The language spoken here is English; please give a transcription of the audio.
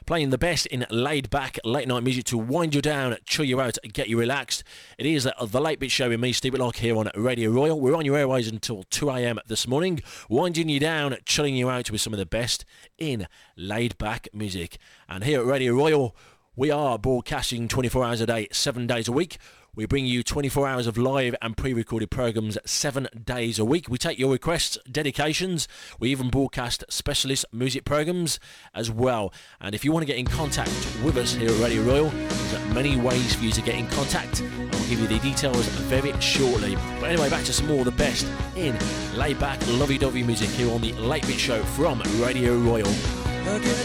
playing the best in laid-back late-night music to wind you down, chill you out, get you relaxed. It is the Late Beat Show with me, Steve Whitlock, here on Radio Royal. We're on your airways until 2 a.m. this morning, winding you down, chilling you out with some of the best in laid-back music. And here at Radio Royal, we are broadcasting 24 hours a day, 7 days a week. We bring you 24 hours of live and pre-recorded programmes 7 days a week. We take your requests, dedications. We even broadcast specialist music programmes as well. And if you want to get in contact with us here at Radio Royal, there's many ways for you to get in contact. I'll give you the details very shortly. But anyway, back to some more of the best in laid-back, lovey-dovey music here on the Late Beat Show from Radio Royal.